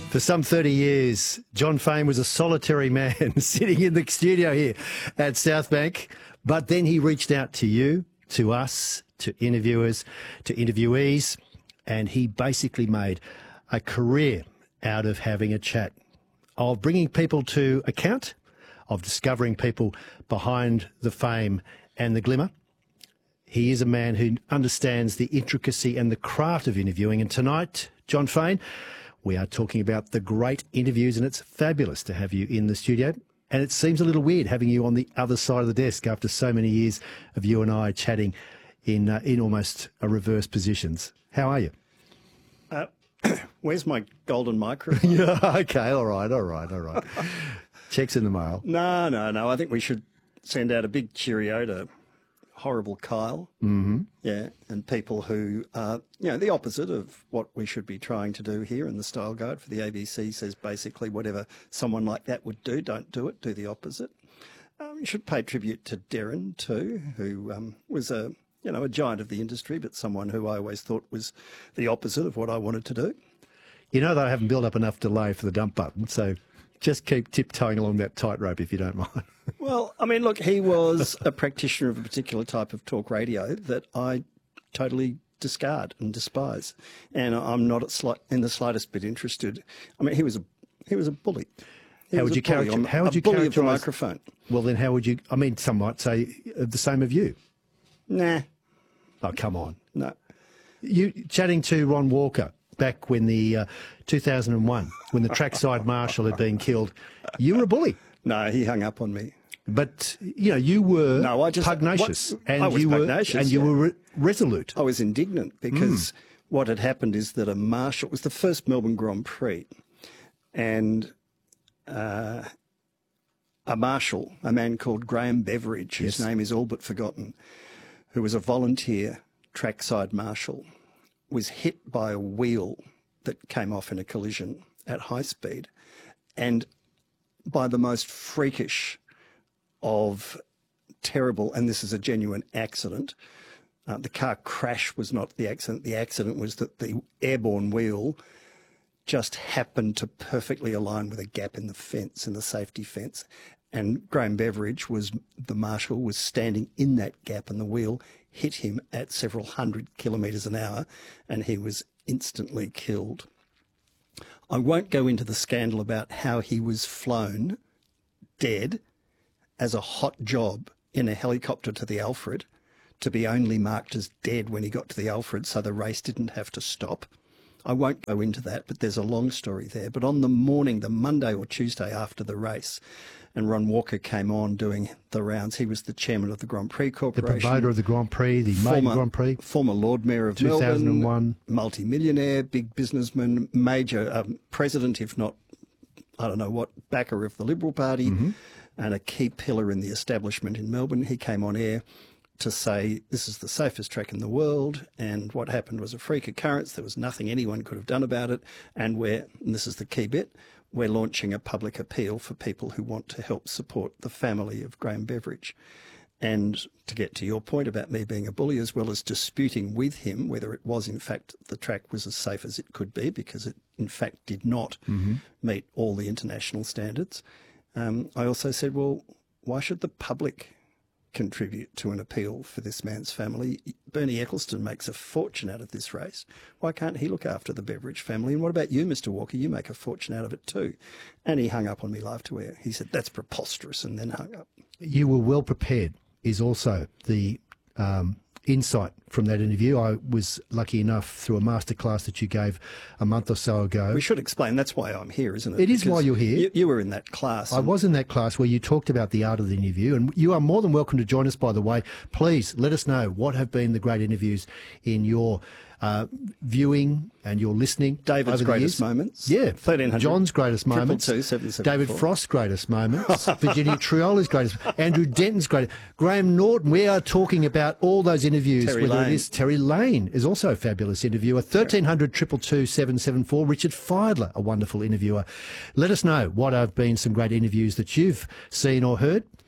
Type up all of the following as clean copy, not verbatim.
For some 30 years, John Fane was a solitary man sitting in the studio here at Southbank. But then he reached out to you, to us, to interviewers, to interviewees, and he basically made a career out of having a chat, of bringing people to account, of discovering people behind the fame and the glimmer. He is a man who understands the intricacy and the craft of interviewing. And tonight, John Fane, we are talking about the great interviews, and it's fabulous to have you in the studio. And it seems a little weird having you on the other side of the desk after so many years of you and I chatting in almost a reverse positions. How are you? Where's my golden microphone? Yeah, okay, all right. Checks in the mail. No. I think we should send out a big cheerio to horrible Kyle. Mm-hmm. Yeah, and people who are, the opposite of what we should be trying to do here. And the Style Guide for the ABC says basically whatever someone like that would do, don't do it, do the opposite. We should pay tribute to Darren too, who was a giant of the industry, but someone who I always thought was the opposite of what I wanted to do. You know that I haven't built up enough delay for the dump button, so just keep tiptoeing along that tightrope if you don't mind. Well, I mean, look, he was a practitioner of a particular type of talk radio that I totally discard and despise, and I'm not in the slightest bit interested. I mean, he was a bully. How would you characterise the microphone? Well, then how would you? I mean, some might say the same of you. Nah. Oh, come on. No. You chatting to Ron Walker back when the 2001, when the trackside marshal had been killed, you were a bully. No, he hung up on me. But you were pugnacious, and you were resolute. I was indignant because what had happened is that a marshal, it was the first Melbourne Grand Prix, and a marshal, a man called Graham Beveridge, whose name is all but forgotten, who was a volunteer trackside marshal, was hit by a wheel that came off in a collision at high speed, and by the most freakish of terrible, and this is a genuine accident. The car crash was not the accident. The accident was that the airborne wheel just happened to perfectly align with a gap in the fence, in the safety fence. And Graham Beveridge, the marshal, was standing in that gap, and the wheel hit him at several hundred kilometres an hour, and he was instantly killed. I won't go into the scandal about how he was flown dead as a hot job in a helicopter to the Alfred, to be only marked as dead when he got to the Alfred, so the race didn't have to stop. I won't go into that, but there's a long story there. But on the morning, the Monday or Tuesday after the race, and Ron Walker came on doing the rounds. He was the chairman of the Grand Prix Corporation. The promoter of the Grand Prix, the main Grand Prix. Former Lord Mayor of 2001. Melbourne. Multi-millionaire, big businessman, major president, if not, I don't know what, backer of the Liberal Party, and a key pillar in the establishment in Melbourne. He came on air to say this is the safest track in the world, and what happened was a freak occurrence. There was nothing anyone could have done about it, and this is the key bit, we're launching a public appeal for people who want to help support the family of Graham Beveridge. And to get to your point about me being a bully, as well as disputing with him whether it was in fact the track was as safe as it could be, because it in fact did not meet all the international standards, I also said, well, why should the public contribute to an appeal for this man's family? Bernie Ecclestone makes a fortune out of this race. Why can't he look after the Beveridge family? And what about you, Mr. Walker? You make a fortune out of it too. And he hung up on me live to air. He said, that's preposterous, and then hung up. You were well prepared is also the insight from that interview. I was lucky enough through a masterclass that you gave a month or so ago. We should explain, that's why I'm here, isn't it? It is why you're here. You were in that class. I was in that class where you talked about the art of the interview, and you are more than welcome to join us, by the way. Please let us know what have been the great interviews in your viewing and your listening. David's greatest moments. Yeah. 1300. John's greatest moments. 222, David Frost's greatest moments. Virginia Triola's greatest. Andrew Denton's greatest. Graham Norton. We are talking about all those interviews. Terry Lane. It is Terry Lane is also a fabulous interviewer. 1300 222 774. Richard Feidler, a wonderful interviewer. Let us know what have been some great interviews that you've seen or heard.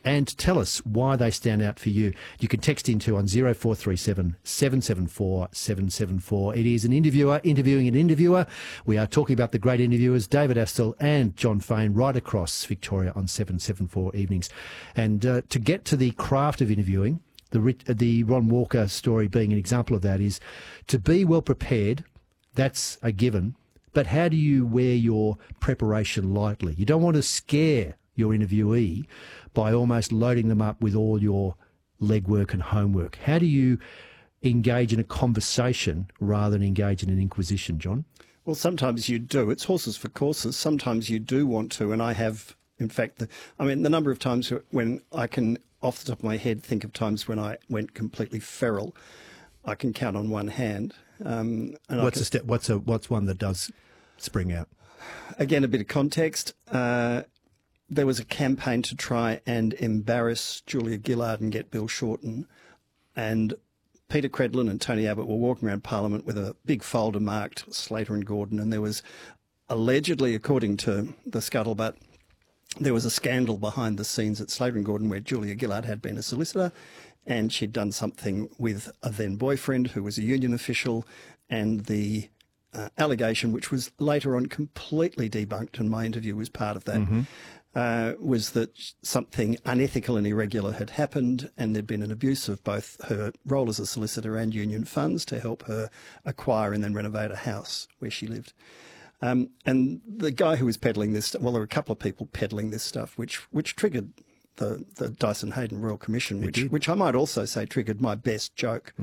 and tell us why they stand out for you. You can text into on 0437 774 774. It is an interviewer interviewing an interviewer. We are talking about the great interviewers, David Astle and John Fane, right across Victoria on 774 evenings. And to get to the craft of interviewing, the Ron Walker story being an example of that, is to be well prepared. That's a given. But how do you wear your preparation lightly? You don't want to scare your interviewee by almost loading them up with all your legwork and homework. How do you engage in a conversation rather than engage in an inquisition, John? Well, sometimes you do. It's horses for courses. Sometimes you do want to, and I have, in fact, the number of times when I can, off the top of my head, think of times when I went completely feral, I can count on one hand. And What's one that does spring out? Again, a bit of context. There was a campaign to try and embarrass Julia Gillard and get Bill Shorten, and Peter Credlin and Tony Abbott were walking around Parliament with a big folder marked Slater and Gordon, and there was allegedly, according to the scuttlebutt, there was a scandal behind the scenes at Slater and Gordon where Julia Gillard had been a solicitor and she'd done something with a then boyfriend who was a union official, and the allegation, which was later on completely debunked, and my interview was part of that, was that something unethical and irregular had happened, and there'd been an abuse of both her role as a solicitor and union funds to help her acquire and then renovate a house where she lived. And the guy who was peddling this, well, there were a couple of people peddling this stuff, which triggered the Dyson Heydon Royal Commission, which I might also say triggered my best joke.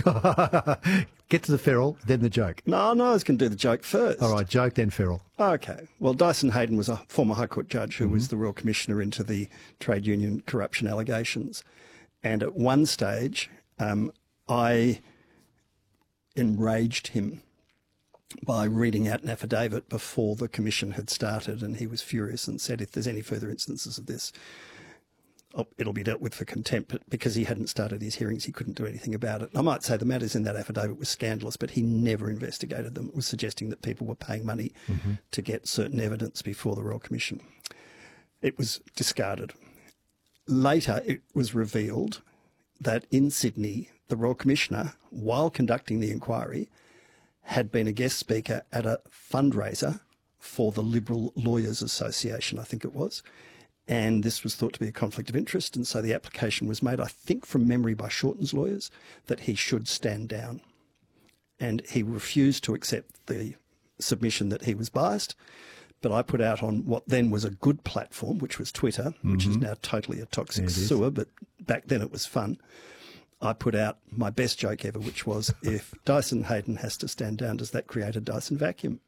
Get to the feral, then the joke. No, I was going to do the joke first. All right, joke, then feral. Okay. Well, Dyson Heydon was a former High Court judge who was the Royal Commissioner into the trade union corruption allegations. And at one stage, I enraged him by reading out an affidavit before the commission had started, and he was furious and said, if there's any further instances of this, it'll be dealt with for contempt. But because he hadn't started his hearings, he couldn't do anything about it. I might say the matters in that affidavit were scandalous, but he never investigated them. It was suggesting that people were paying money to get certain evidence before the Royal Commission. It was discarded. Later, it was revealed that in Sydney, the Royal Commissioner, while conducting the inquiry, had been a guest speaker at a fundraiser for the Liberal Lawyers Association, I think it was. And this was thought to be a conflict of interest. And so the application was made, I think from memory, by Shorten's lawyers, that he should stand down. And he refused to accept the submission that he was biased. But I put out on what then was a good platform, which was Twitter, which is now totally a toxic sewer, but back then it was fun. I put out my best joke ever, which was, if Dyson Heydon has to stand down, does that create a Dyson vacuum?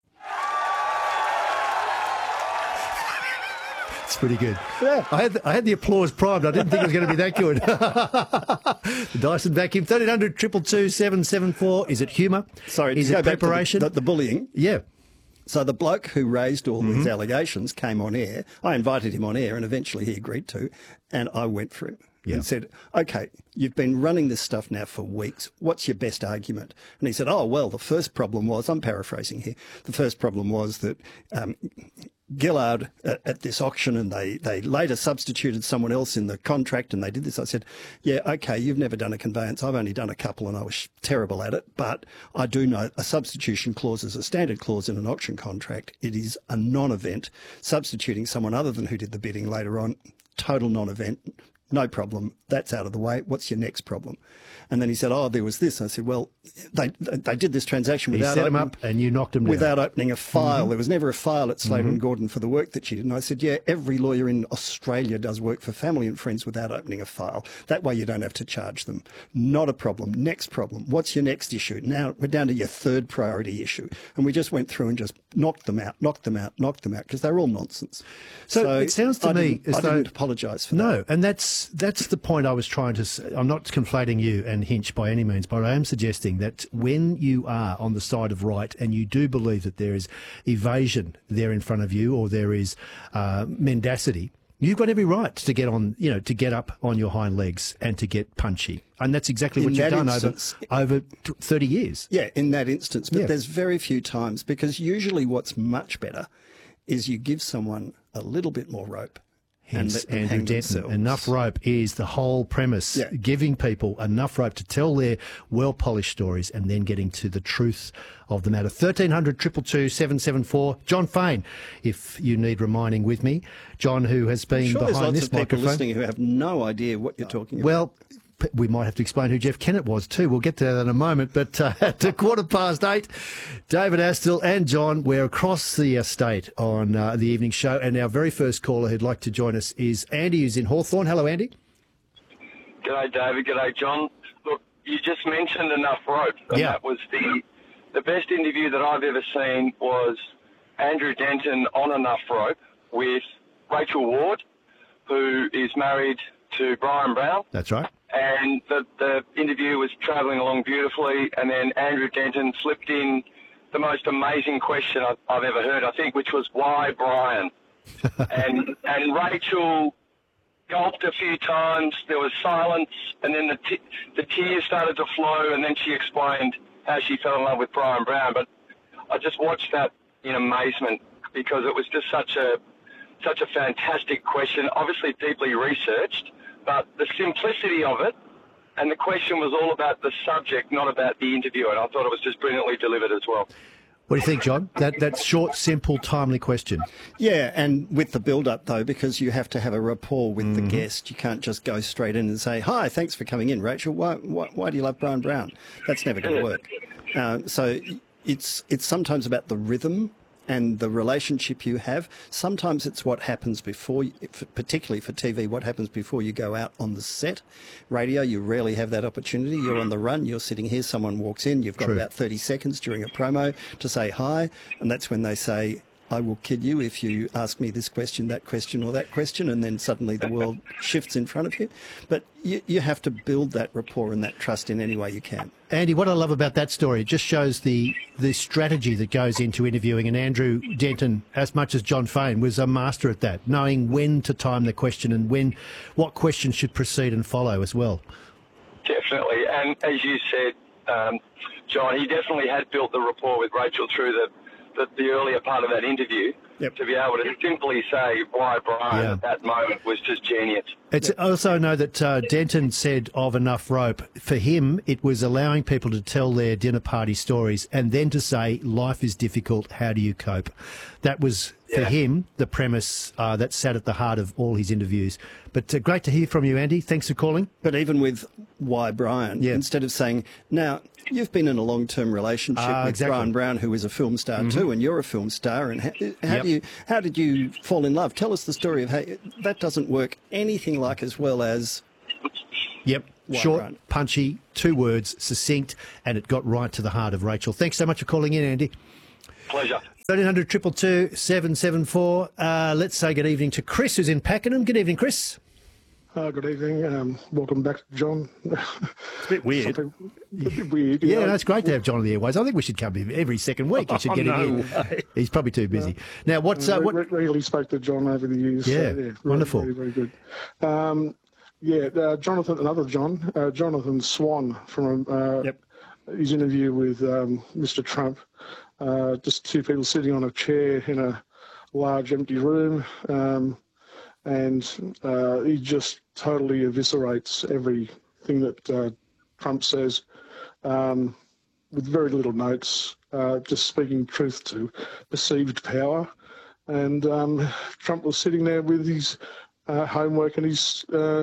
It's pretty good. Yeah. I had the applause primed. I didn't think it was going to be that good. The Dyson vacuum, 1300 222 774. Is it humour? Sorry, is it preparation? The bullying. Yeah. So the bloke who raised all these allegations came on air. I invited him on air, and eventually he agreed to, and I went for him. And said, okay, you've been running this stuff now for weeks. What's your best argument? And he said, oh, well, the first problem was, I'm paraphrasing here, the first problem was that Gillard at this auction, and they later substituted someone else in the contract, and they did this. I said, yeah, okay, you've never done a conveyance. I've only done a couple, and I was terrible at it. But I do know a substitution clause is a standard clause in an auction contract. It is a non-event. Substituting someone other than who did the bidding later on, total non-event. No problem. That's out of the way. What's your next problem? And then he said, oh, there was this. I said, well, they did this transaction without set him up and you knocked him down. Without opening a file. There was never a file at Slater and Gordon for the work that she did. And I said, yeah, every lawyer in Australia does work for family and friends without opening a file. That way you don't have to charge them. Not a problem. Next problem. What's your next issue? Now we're down to your third priority issue. And we just went through and just knocked them out, because they're all nonsense. So it sounds to me as though... I didn't apologise for that. No, and that's the point I was trying to say. I'm not conflating you and Hinch by any means, but I am suggesting that when you are on the side of right and you do believe that there is evasion there in front of you, or there is mendacity, you've got every right to get on, to get up on your hind legs and to get punchy. And that's exactly what you've done over 30 years. Yeah, in that instance. But there's very few times, because usually what's much better is you give someone a little bit more rope Hence, let them Andrew hang Denton. themselves. Enough rope is the whole premise. Yeah. Giving people enough rope to tell their well-polished stories and then getting to the truth of the matter. 1300 222 774. John Fain, if you need reminding with me. John, who has been Sure, there's behind lots this of people microphone. listening who have no idea what you're talking about. Well, we might have to explain who Jeff Kennett was too. We'll get to that in a moment. But at 8:15, David Astle and John, we're across the estate on the evening show. And our very first caller who'd like to join us is Andy, who's in Hawthorne. Hello, Andy. G'day, David. G'day, John. Look, you just mentioned enough rope. And Yeah. that was the best interview that I've ever seen was Andrew Denton on enough rope with Rachel Ward, who is married to Brian Brown. That's right. And the interview was travelling along beautifully, and then Andrew Denton slipped in the most amazing question I've ever heard, I think, which was, why Brian? and Rachel gulped a few times, there was silence, and then the tears started to flow, and then she explained how she fell in love with Brian Brown. But I just watched that in amazement because it was just such a fantastic question, obviously deeply researched, but the simplicity of it, and the question was all about the subject, not about the interview, and I thought it was just brilliantly delivered as well. What do you think, John? That short, simple, timely question. Yeah, and with the build-up, though, because you have to have a rapport with the guest. You can't just go straight in and say, hi, thanks for coming in, Rachel. Why do you love Brian Brown? That's never going to work. So it's sometimes about the rhythm and the relationship you have. Sometimes it's what happens before, particularly for TV, what happens before you go out on the set. Radio, you rarely have that opportunity. You're on the run, you're sitting here, someone walks in, you've got True. about 30 seconds during a promo to say hi, and that's when they say, I will kill you if you ask me this question, that question, or that question, and then suddenly the world shifts in front of you. But you have to build that rapport and that trust in any way you can. Andy, what I love about that story, it just shows the strategy that goes into interviewing. And Andrew Denton, as much as John Fain, was a master at that, knowing when to time the question and what question should precede and follow as well. Definitely. And as you said, John, he definitely had built the rapport with Rachel through the earlier part of that interview. Yep. To be able to simply say why Brian Yeah. at that moment was just genius. It's also know that Denton said of enough rope, for him, it was allowing people to tell their dinner party stories and then to say, life is difficult, how do you cope? That was, for him, the premise that sat at the heart of all his interviews. But great to hear from you, Andy. Thanks for calling. But even with why Brian, instead of saying, now, you've been in a long-term relationship with exactly. Brian Brown, who is a film star too, and you're a film star, and how did you fall in love? Tell us the story of how that doesn't work anything like as well as... Yep. Why Short, Brian? punchy, 2 words, succinct, and it got right to the heart of Rachel. Thanks so much for calling in, Andy. Pleasure. 1300 222 774. Let's say good evening to Chris, who's in Pakenham. Good evening, Chris. Good evening. Welcome back, John. It's a bit weird. A bit weird. Yeah, no, it's great to have John on the airways. I think we should come in every second week. You should get him in. He's probably too busy. Now, what's what? Regularly spoke to John over the years. Yeah, wonderful. Very, very good. Jonathan, another John, Jonathan Swan from his interview with Mr. Trump. Just two people sitting on a chair in a large empty room. And he just totally eviscerates everything that Trump says with very little notes, just speaking truth to perceived power. And Trump was sitting there with his homework and his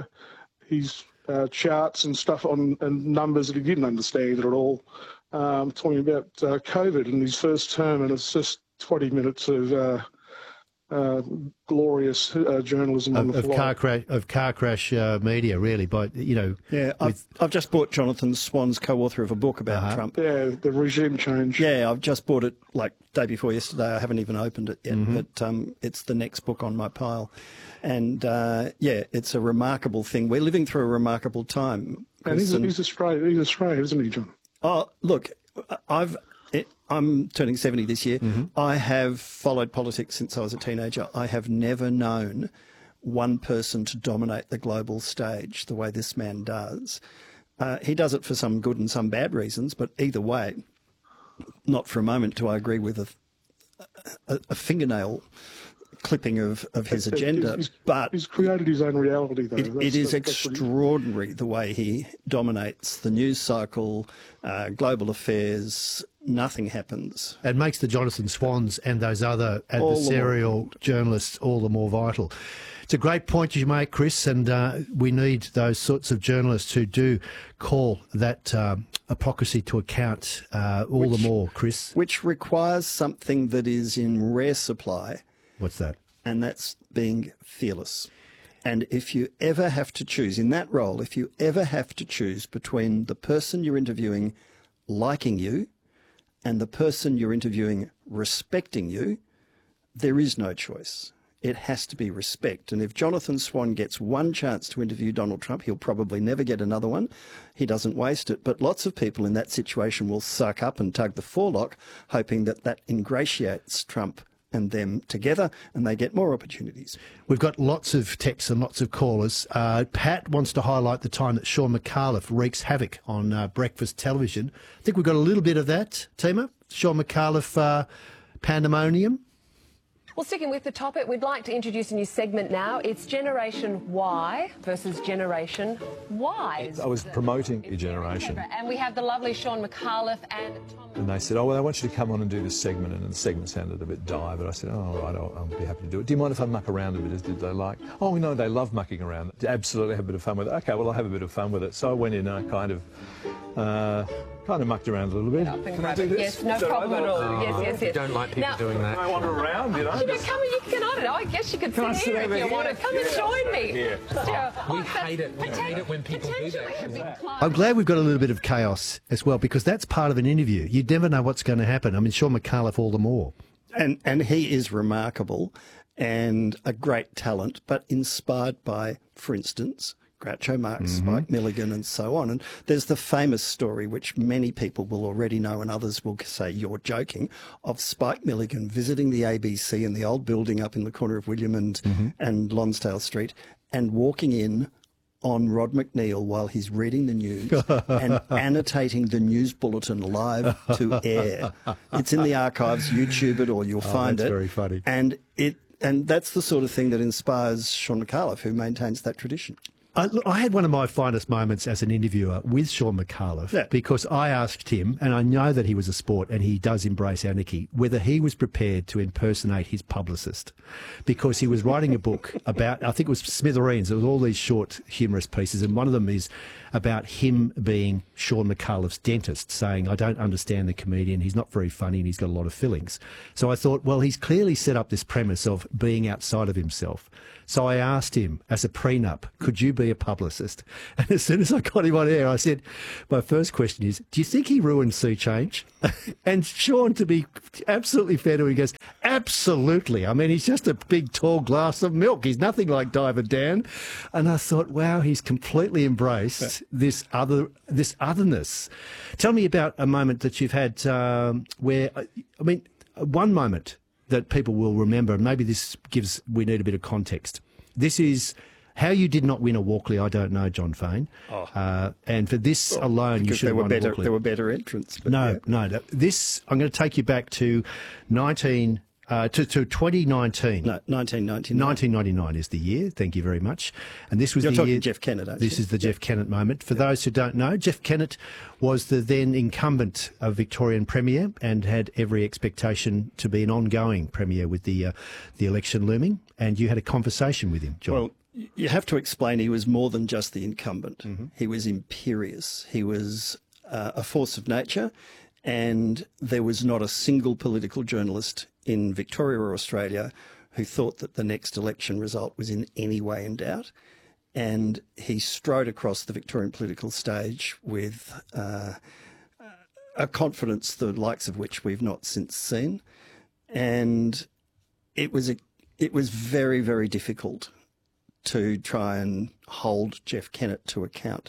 charts and stuff and numbers that he didn't understand at all, talking about COVID in his first term, and it's just 20 minutes of glorious journalism on the fly. Car crash media, really. But I've just bought Jonathan Swan's co-author of a book about Trump. Yeah, the regime change. Yeah, I've just bought it like day before yesterday. I haven't even opened it yet, but it's the next book on my pile. And it's a remarkable thing. We're living through a remarkable time. And he's Australian, isn't he, John? Oh, look, I'm turning 70 this year. I have followed politics since I was a teenager. I have never known one person to dominate the global stage the way this man does. He does it for some good and some bad reasons, but either way, not for a moment do I agree with a fingernail clipping of his agenda. But he's created his own reality, though. It is extraordinary the way he dominates the news cycle, global affairs. Nothing happens. And makes the Jonathan Swans and those other adversarial journalists all the more vital. It's a great point you make, Chris, and we need those sorts of journalists who do call that hypocrisy to account all the more, Chris. Which requires something that is in rare supply. What's that? And that's being fearless. And if you ever have to choose, in that role, if you ever have to choose between the person you're interviewing liking you and the person you're interviewing respecting you, there is no choice. It has to be respect. And if Jonathan Swan gets one chance to interview Donald Trump, he'll probably never get another one. He doesn't waste it. But lots of people in that situation will suck up and tug the forelock, hoping that that ingratiates Trump and them together, and they get more opportunities. We've got lots of texts and lots of callers. Pat wants to highlight the time that Sean McAuliffe wreaks havoc on breakfast television. I think we've got a little bit of that, Tima. Sean McAuliffe pandemonium. Well, sticking with the topic, we'd like to introduce a new segment now. It's Generation Y versus Generation Y. I was promoting a generation. And we have the lovely Sean McAuliffe and Tom. And they said, oh, well, I want you to come on and do this segment. And the segment sounded a bit dire, but I said, oh, all right, I'll be happy to do it. Do you mind if I muck around a bit? Did they like? Oh, no, they love mucking around. Absolutely have a bit of fun with it. OK, well, I'll have a bit of fun with it. So I went in and I kind of mucked around a little bit. Can I do this? Yes, no problem at all. Yes. I don't like people doing that. I wander around, you know. You can on it. I guess you could sit here if you want to. Come and join me. We hate it. We hate it when people do that. I'm glad we've got a little bit of chaos as well, because that's part of an interview. You never know what's going to happen. I mean, Sean McAuliffe all the more. And he is remarkable and a great talent, but inspired by, for instance, Groucho Marx, Spike Milligan and so on. And there's the famous story, which many people will already know and others will say you're joking, of Spike Milligan visiting the ABC in the old building up in the corner of William and Lonsdale Street and walking in on Rod McNeil while he's reading the news and annotating the news bulletin live to air. It's in the archives, YouTube it, or you'll find it. That's very funny. And that's the sort of thing that inspires Sean McAuliffe, who maintains that tradition. I had one of my finest moments as an interviewer with Sean McAuliffe because I asked him, and I know that he was a sport and he does embrace anarchy, whether he was prepared to impersonate his publicist, because he was writing a book about, I think it was Smithereens. There was all these short humorous pieces, and one of them is about him being Sean McAuliffe's dentist, saying, I don't understand the comedian, he's not very funny and he's got a lot of fillings. So I thought, well, he's clearly set up this premise of being outside of himself. So I asked him, as a prenup, could you be a publicist? And as soon as I got him on air, I said, my first question is, do you think he ruined Sea Change? And Sean, to be absolutely fair to him, he goes, absolutely. I mean, he's just a big, tall glass of milk. He's nothing like Diver Dan. And I thought, wow, he's completely embraced this otherness. Tell me about a moment that you've had where, I mean, one moment that people will remember. Maybe we need a bit of context. This is how you did not win a Walkley, I don't know, John Fane. And for this alone, you should have won a Walkley. There were better entrants. But no. This, I'm going to take you back to 2019. No, 1999. 1999 is the year. Thank you very much. And this was You're the talking year. Jeff Kennett, aren't This you? is the Jeff Kennett moment. For those who don't know, Jeff Kennett was the then incumbent of Victorian Premier and had every expectation to be an ongoing Premier with the election looming. And you had a conversation with him, John. Well, you have to explain he was more than just the incumbent. He was imperious. He was a force of nature, and there was not a single political journalist in Victoria or Australia who thought that the next election result was in any way in doubt. And he strode across the Victorian political stage with a confidence the likes of which we've not since seen. And it was very, very difficult to try and hold Jeff Kennett to account.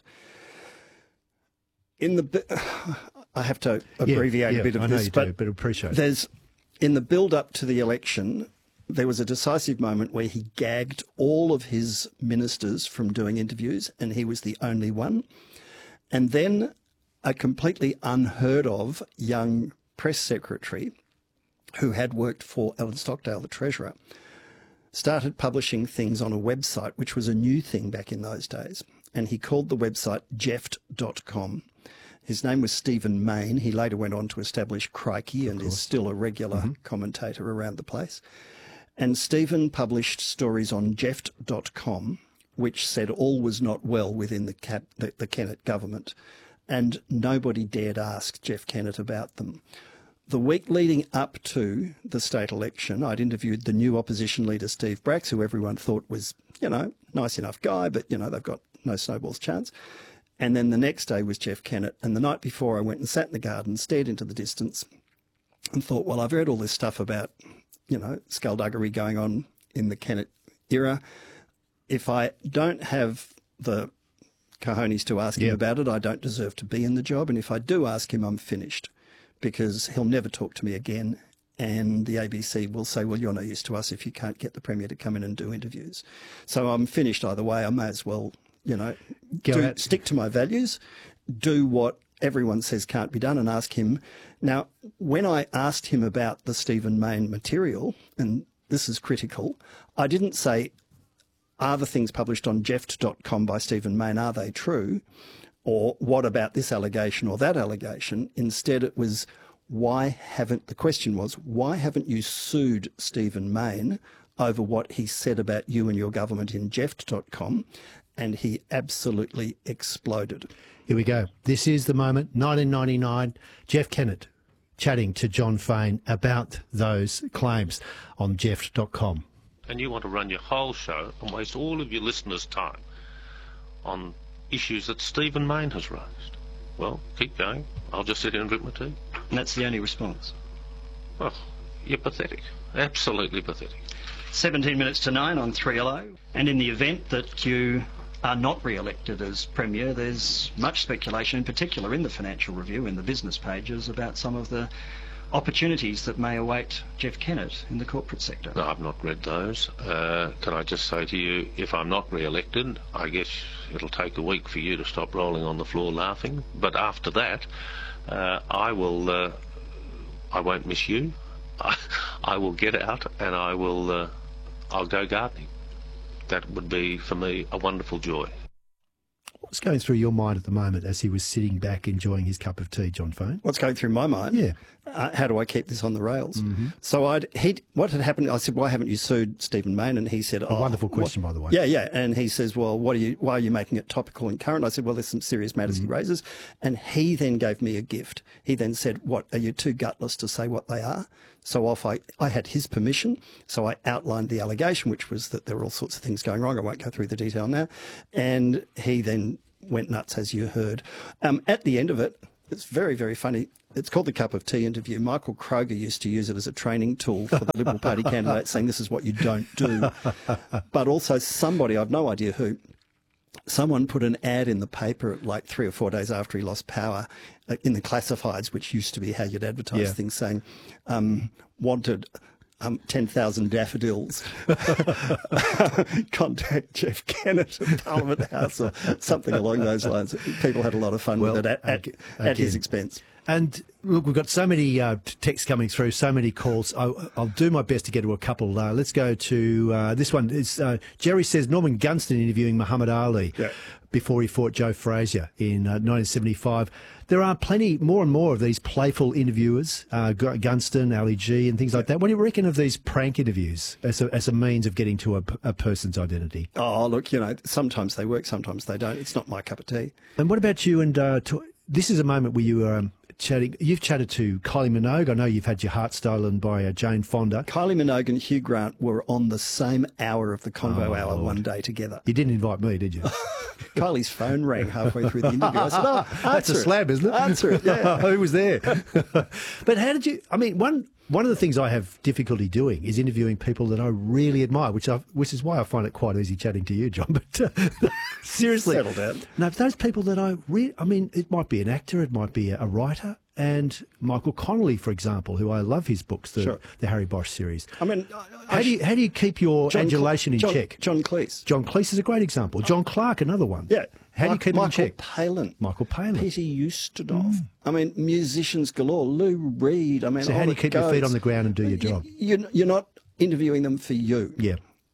I have to abbreviate a bit of this, but appreciate it. In the build-up to the election, there was a decisive moment where he gagged all of his ministers from doing interviews, and he was the only one. And then a completely unheard of young press secretary who had worked for Alan Stockdale, the Treasurer, started publishing things on a website, which was a new thing back in those days. And he called the website Jeft.com. His name was Stephen Mayne. He later went on to establish Crikey and is still a regular commentator around the place. And Stephen published stories on Jeft.com, which said all was not well within the Kennett government, and nobody dared ask Jeff Kennett about them. The week leading up to the state election, I'd interviewed the new opposition leader, Steve Bracks, who everyone thought was, nice enough guy, but, they've got no snowball's chance. And then the next day was Jeff Kennett. And the night before, I went and sat in the garden, stared into the distance and thought, well, I've heard all this stuff about, skullduggery going on in the Kennett era. If I don't have the cojones to ask him about it, I don't deserve to be in the job. And if I do ask him, I'm finished, because he'll never talk to me again. And the ABC will say, well, you're no use to us if you can't get the Premier to come in and do interviews. So I'm finished either way. I may as well, stick to my values, do what everyone says can't be done, and ask him. Now, when I asked him about the Stephen Mayne material, and this is critical, I didn't say, are the things published on Jeft.com by Stephen Mayne, are they true? Or what about this allegation or that allegation? Instead, it was, why haven't you sued Stephen Mayne over what he said about you and your government in Jeft.com? And he absolutely exploded. Here we go. This is the moment, 1999, Jeff Kennett chatting to John Fane about those claims on Jeft.com. And you want to run your whole show and waste all of your listeners' time on issues that Stephen Mayne has raised. Well, keep going. I'll just sit here and drink my tea. And that's the only response. Oh, you're pathetic. Absolutely pathetic. 17 minutes to 9 on 3LO. And in the event that you are not re-elected as Premier, there's much speculation, in particular in the Financial Review, in the business pages, about some of the opportunities that may await Jeff Kennett in the corporate sector. No, I've not read those. Can I just say to you, if I'm not re-elected, I guess it'll take a week for you to stop rolling on the floor laughing. But after that, I won't miss you. I will get out and I'll go gardening. That would be, for me, a wonderful joy. What's going through your mind at the moment as he was sitting back enjoying his cup of tea, John Fane? What's going through my mind? Yeah. How do I keep this on the rails? So what had happened, I said, why haven't you sued Stephen Mayne? And he said, a wonderful question, by the way. Yeah. And he says, well, why are you making it topical and current? I said, well, there's some serious matters he raises. And he then gave me a gift. He then said, what, are you too gutless to say what they are? So I had his permission, so I outlined the allegation, which was that there were all sorts of things going wrong. I won't go through the detail now. And he then went nuts, as you heard. At the end of it, it's very, very funny. It's called the cup of tea interview. Michael Kroger used to use it as a training tool for the Liberal Party candidates, saying this is what you don't do. But also somebody, I've no idea who, someone put an ad in the paper like 3 or 4 days after he lost power in the classifieds, which used to be how you'd advertise things, saying, wanted 10,000 daffodils. Contact Jeff Kennett at Parliament House or something along those lines. People had a lot of fun with it at his expense. And look, we've got so many texts coming through, so many calls. I'll do my best to get to a couple. Let's go to this one. It's, Jerry says Norman Gunston interviewing Muhammad Ali before he fought Joe Frazier in 1975. There are plenty, more and more of these playful interviewers, Gunston, Ali G and things like that. What do you reckon of these prank interviews as a means of getting to a person's identity? Oh, look, sometimes they work, sometimes they don't. It's not my cup of tea. And what about you? And this is a moment where you were you've chatted to Kylie Minogue. I know you've had your heart stolen by Jane Fonda. Kylie Minogue and Hugh Grant were on the same hour of the Convo Hour one day together. You didn't invite me, did you? Kylie's phone rang halfway through the interview. I said, that's a slab, isn't it? Answer it, yeah. Who was there? But how did you, one of the things I have difficulty doing is interviewing people that I really admire, which is why I find it quite easy chatting to you, John. But seriously, settle down. No, those people that it might be an actor, it might be a writer, and Michael Connolly, for example, who I love his books, the Harry Bosch series. How do you keep your adulation in check? John Cleese. John Cleese is a great example. John Clark, another one. Yeah. How do you keep him in check? Michael Palin. Peter Ustinov. Mm. Musicians galore. Lou Reed. So how do you keep your feet on the ground and do your job? You're not interviewing them for you. Yeah.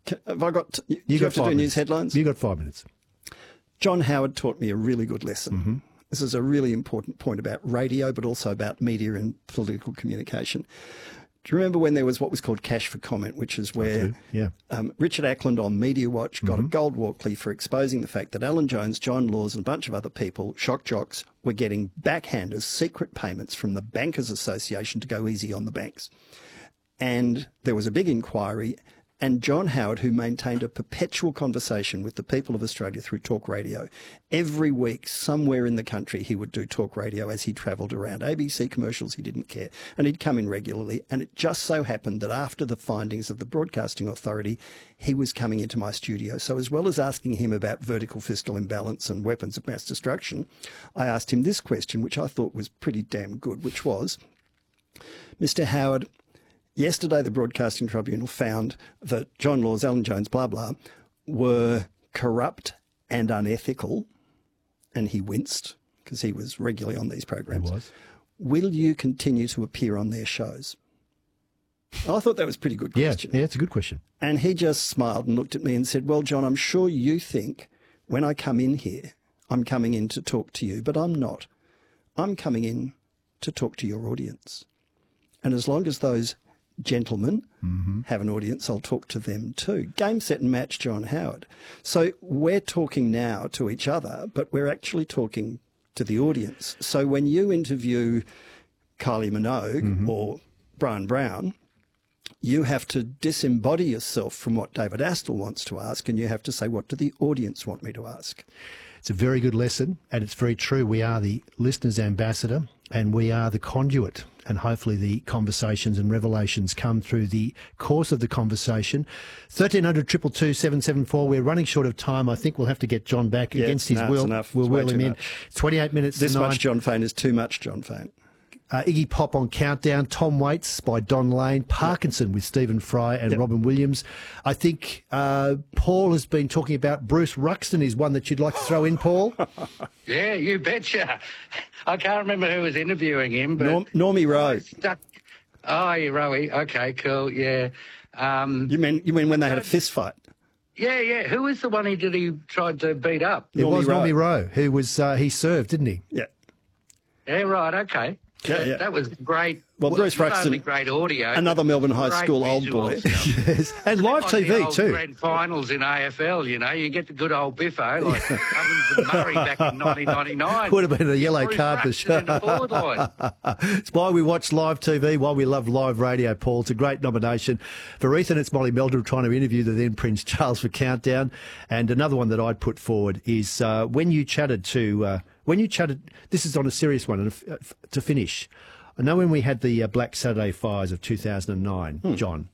Have I got? Do You have to do news headlines? You got 5 minutes. John Howard taught me a really good lesson. Mm-hmm. This is a really important point about radio, but also about media and political communication. Do you remember when there was what was called Cash for Comment, which is where Richard Ackland on Media Watch got a gold Walkley for exposing the fact that Alan Jones, John Laws and a bunch of other people, shock jocks, were getting backhanders, secret payments from the Bankers Association to go easy on the banks. And there was a big inquiry, and John Howard, who maintained a perpetual conversation with the people of Australia through talk radio, every week somewhere in the country he would do talk radio as he travelled around. ABC commercials, he didn't care, and he'd come in regularly. And it just so happened that after the findings of the Broadcasting Authority, he was coming into my studio. So as well as asking him about vertical fiscal imbalance and weapons of mass destruction, I asked him this question, which I thought was pretty damn good, which was, Mr. Howard, yesterday, the Broadcasting Tribunal found that John Laws, Alan Jones, blah, blah, were corrupt and unethical, and he winced because he was regularly on these programs. He was. Will you continue to appear on their shows? I thought that was a pretty good question. Yeah, it's a good question. And he just smiled and looked at me and said, well, John, I'm sure you think when I come in here, I'm coming in to talk to you, but I'm not. I'm coming in to talk to your audience. And as long as those gentlemen have an audience, I'll talk to them too. Game, set and match, John Howard. So we're talking now to each other, but we're actually talking to the audience. So when you interview Kylie Minogue or Brian Brown, you have to disembody yourself from what David Astle wants to ask, and you have to say, what do the audience want me to ask? It's a very good lesson, and it's very true. We are the listener's ambassador, and we are the conduit, and hopefully the conversations and revelations come through the course of the conversation. 1300 222 774. We're running short of time. I think we'll have to get John back against his will. Enough. We'll It's way wheel him too in. much. 28 minutes This to 9. much John Fain is too much John Fain. Iggy Pop on Countdown, Tom Waits by Don Lane, Parkinson with Stephen Fry and Robin Williams. I think Paul has been talking about Bruce Ruxton is one that you'd like to throw in, Paul. Yeah, you betcha. I can't remember who was interviewing him, but Normie Rowe. Oh, Rowie. Okay, cool. Yeah. You mean when they had a fist fight? Yeah. Who was the one he tried to beat up? It was Normie Rowe, who was he served, didn't he? Yeah. Yeah, right. Okay. Yeah. That was great. Well, Bruce Ruxton, great audio. Another Melbourne High School old boy. Yes, and live like TV the old too. Grand finals in AFL, you get the good old Biffo, like Cummins and Murray back in 1999. Would have been a yellow card for sure. In the forward line. It's why we watch live TV, why we love live radio, Paul. It's a great nomination. For Ethan, it's Molly Meldrum trying to interview the then Prince Charles for Countdown. And another one that I'd put forward is when you chatted, this is on a serious one, and to finish, I know when we had the Black Saturday fires of 2009, John,